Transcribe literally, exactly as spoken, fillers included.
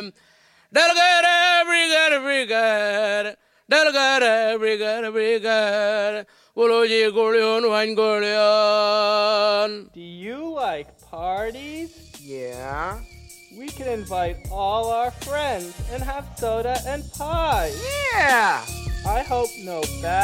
Delegate, brigade, brigade. Delegate, brigade, brigade. Woloji Golion, wine Golion. Do you like parties? Yeah. We can invite all our friends and have soda and pie. Yeah. I hope no bad